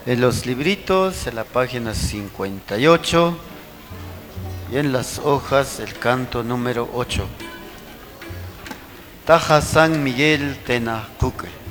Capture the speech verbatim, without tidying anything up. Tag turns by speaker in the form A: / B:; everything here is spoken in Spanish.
A: En los libritos, en la página cincuenta y ocho y en las hojas el canto número ocho. Taja San Miguel Tenacuque.